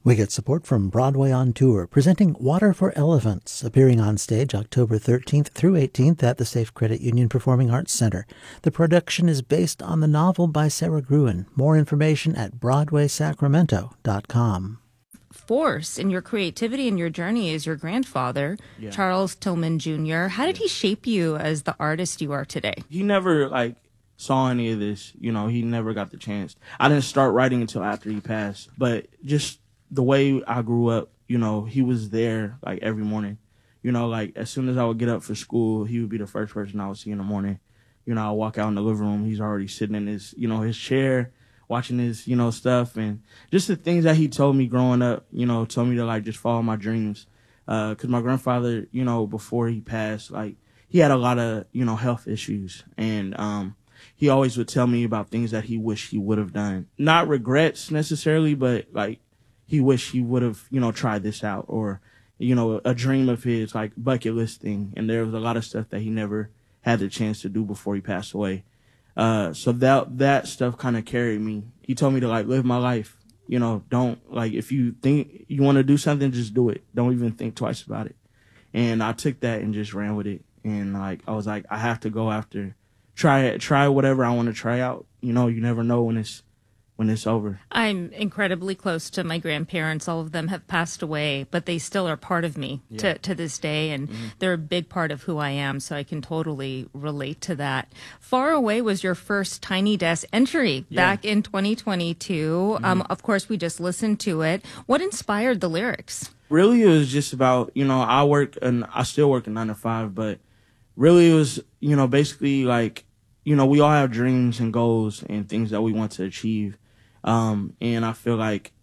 We get support from Broadway on Tour, presenting Water for Elephants, appearing on stage October 13th through 18th at the Safe Credit Union Performing Arts Center. The production is based on the novel by Sarah Gruen. More information at BroadwaySacramento.com. Force in your creativity and your journey is your grandfather, Charles Tillman Jr. How did he shape you as the artist you are today? He never, saw any of this. He never got the chance. I didn't start writing until after he passed. But just the way I grew up, he was there, every morning. As soon as I would get up for school, he would be the first person I would see in the morning. I'd walk out in the living room. He's already sitting in his, his chair, watching his, stuff. And just the things that he told me growing up, told me to, just follow my dreams. Because my grandfather, before he passed, he had a lot of, health issues. And he always would tell me about things that he wished he would have done. Not regrets necessarily, but, he wished he would have, tried this out. Or, a dream of his, bucket list thing. And there was a lot of stuff that he never had the chance to do before he passed away. So that stuff kind of carried me. He told me to live my life. Don't if you think you want to do something, just do it. Don't even think twice about it. And I took that and just ran with it. And I was I have to go after, try whatever I want to try out. You never know when it's over. I'm incredibly close to my grandparents. All of them have passed away, but they still are part of me to this day, and they're a big part of who I am, so I can totally relate to that. Far Away was your first Tiny Desk entry back in 2022. Of course, we just listened to it. What inspired the lyrics? Really, it was just about, I still work a 9 to 5, but really it was, basically we all have dreams and goals and things that we want to achieve. And I feel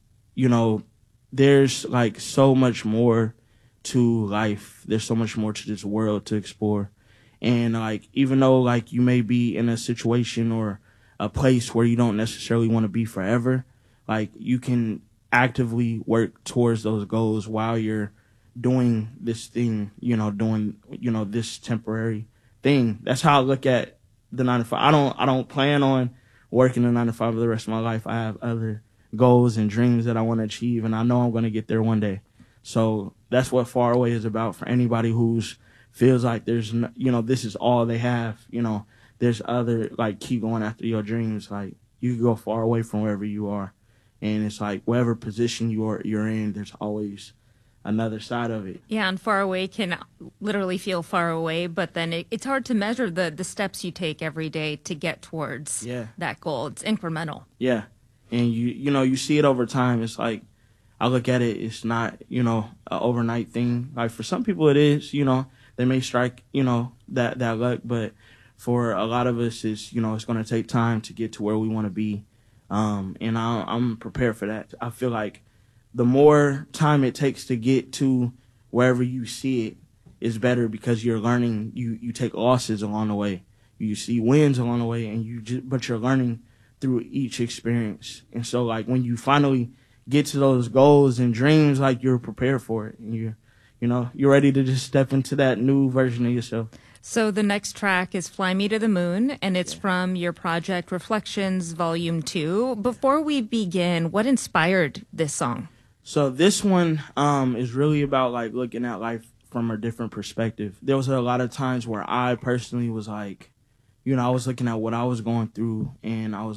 there's so much more to life. There's so much more to this world to explore. And even though you may be in a situation or a place where you don't necessarily want to be forever, you can actively work towards those goals while you're doing this thing, this temporary thing. That's how I look at the 9 to 5. I don't plan on working a 9 to 5 for the rest of my life. I have other goals and dreams that I want to achieve, and I know I'm going to get there one day. So that's what Far Away is about for anybody who's feels like there's, this is all they have. There's other, keep going after your dreams. You can go far away from wherever you are. And it's whatever position you're in, there's always another side of it. Yeah, and far away can literally feel far away, but then it's hard to measure the steps you take every day to get towards that goal. It's incremental. Yeah, and you see it over time. It's I look at it, it's not, an overnight thing. For some people it is, they may strike, that luck, but for a lot of us, it's going to take time to get to where we want to be. And I'm prepared for that. I feel the more time it takes to get to wherever you see it is better because you're learning. You take losses along the way. You see wins along the way, and but you're learning through each experience. And so when you finally get to those goals and dreams, you're prepared for it, and you're ready to just step into that new version of yourself. So the next track is Fly Me to the Moon, and it's from your project Reflections Volume 2. Before we begin, what inspired this song? So this one is really about looking at life from a different perspective. There was a lot of times where I personally was I was looking at what I was going through, and I was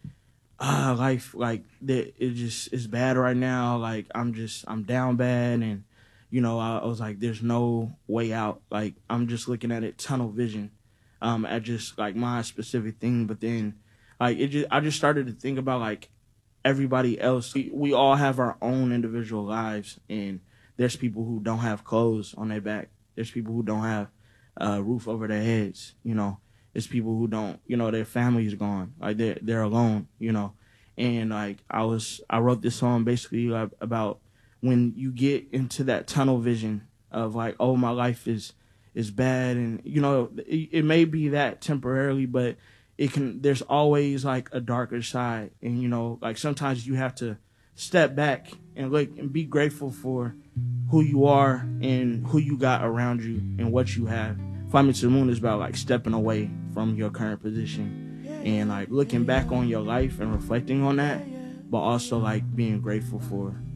life it just is bad right now. I'm down bad, and I was there's no way out. I'm just looking at it tunnel vision, at just my specific thing. But then, I just started to think about everybody else. We all have our own individual lives, and there's people who don't have clothes on their back. There's people who don't have a roof over their heads. There's people who don't, their family's gone. They're alone. And I wrote this song basically about when you get into that tunnel vision of oh, my life is bad, and it may be that temporarily, but there's always a darker side, and sometimes you have to step back and look and be grateful for who you are and who you got around you and what you have. Fly Me to the Moon is about stepping away from your current position and looking back on your life and reflecting on that, but also being grateful for